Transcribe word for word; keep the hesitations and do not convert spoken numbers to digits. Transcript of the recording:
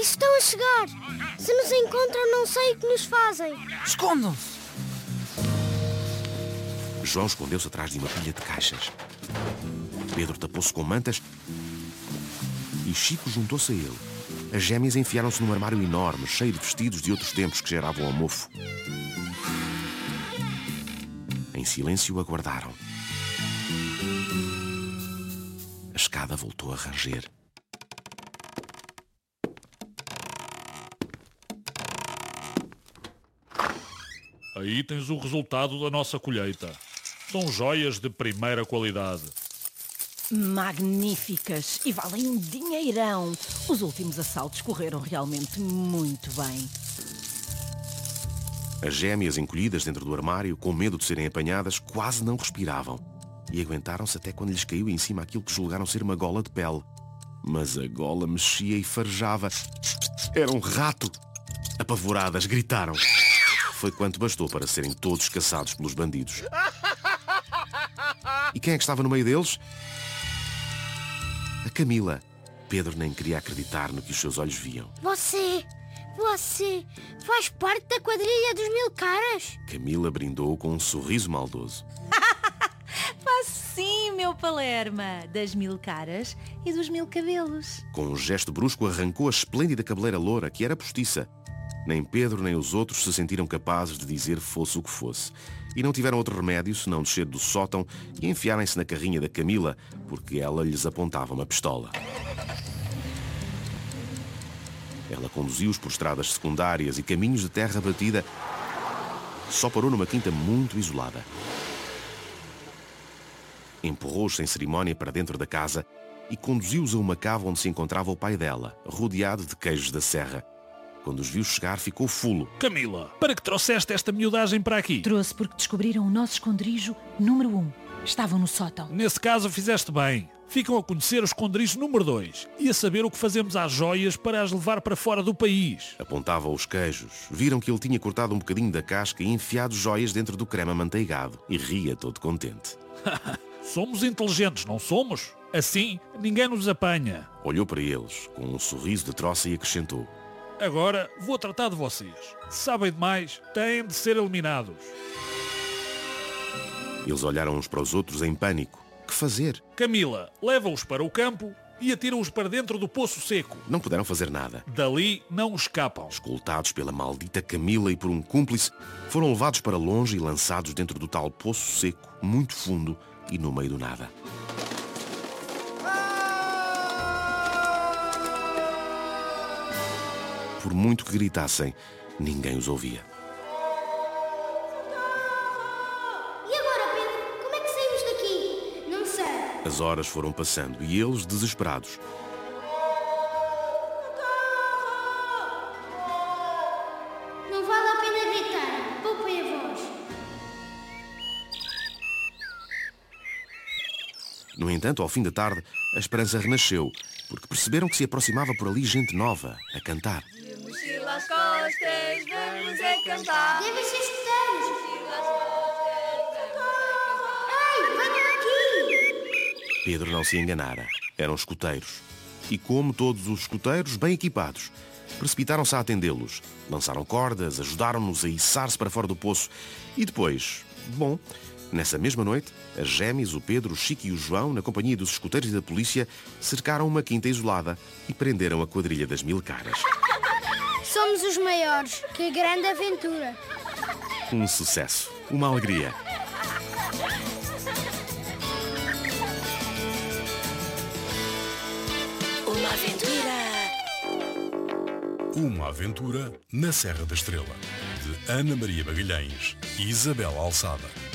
E se estão a chegar? Se nos encontram, não sei o que nos fazem. Escondam-se! João escondeu-se atrás de uma pilha de caixas. Pedro tapou-se com mantas e Chico juntou-se a ele. As gêmeas enfiaram-se num armário enorme, cheio de vestidos de outros tempos que geravam a mofo. Em silêncio aguardaram. A escada voltou a ranger. Aí tens o resultado da nossa colheita. São joias de primeira qualidade. Magníficas e valem um dinheirão. Os últimos assaltos correram realmente muito bem. As gêmeas, encolhidas dentro do armário, com medo de serem apanhadas, quase não respiravam. E aguentaram-se até quando lhes caiu em cima aquilo que julgaram ser uma gola de pele. Mas a gola mexia e farejava. Era um rato! Apavoradas, gritaram. Foi quanto bastou para serem todos caçados pelos bandidos. E quem é que estava no meio deles? A Camila. Pedro nem queria acreditar no que os seus olhos viam. Você, você faz parte da quadrilha dos Mil Caras? Camila brindou com um sorriso maldoso. Faço sim, meu Palerma, das Mil Caras e dos Mil Cabelos. Com um gesto brusco arrancou a esplêndida cabeleira loura, que era postiça. Nem Pedro nem os outros se sentiram capazes de dizer fosse o que fosse. E não tiveram outro remédio senão descer do sótão e enfiarem-se na carrinha da Camila, porque ela lhes apontava uma pistola. Ela conduziu-os por estradas secundárias e caminhos de terra batida. Só parou numa quinta muito isolada. Empurrou-os sem cerimónia para dentro da casa e conduziu-os a uma cava onde se encontrava o pai dela, rodeado de queijos da serra. Quando os viu chegar, ficou fulo. Camila, para que trouxeste esta miudagem para aqui? Trouxe porque descobriram o nosso esconderijo número um. Estavam no sótão. Nesse caso fizeste bem. Ficam a conhecer o esconderijo número dois e a saber o que fazemos às joias para as levar para fora do país. Apontava os queijos. Viram que ele tinha cortado um bocadinho da casca e enfiado joias dentro do creme amanteigado. E ria todo contente. Somos inteligentes, não somos? Assim, ninguém nos apanha. Olhou para eles, com um sorriso de troça e acrescentou. Agora vou tratar de vocês. Se sabem demais, têm de ser eliminados. Eles olharam uns para os outros em pânico. Que fazer? Camila, leva-os para o campo e atira-os para dentro do poço seco. Não puderam fazer nada. Dali não escapam. Escoltados pela maldita Camila e por um cúmplice, foram levados para longe e lançados dentro do tal poço seco, muito fundo e no meio do nada. Por muito que gritassem, ninguém os ouvia. E agora, Pedro? Como é que saímos daqui? Não sei. As horas foram passando e eles, desesperados, Não vale a pena gritar. Poupem a voz. No entanto, ao fim da tarde, a esperança renasceu, porque perceberam que se aproximava por ali gente nova, a cantar. Mochila às costas, vamos é cantar. Devem ser escuteiros. Ei, venham aqui! Pedro não se enganara. Eram escuteiros. E como todos os escuteiros, bem equipados, precipitaram-se a atendê-los. Lançaram cordas, ajudaram-nos a içar-se para fora do poço. E depois, bom, nessa mesma noite, as gêmeas, o Pedro, o Chico e o João, na companhia dos escuteiros e da polícia, cercaram uma quinta isolada e prenderam a quadrilha das Mil Caras. Somos os maiores. Que grande aventura. Um sucesso. Uma alegria. Uma aventura! Uma aventura na Serra da Estrela, de Ana Maria Magalhães e Isabel Alçada.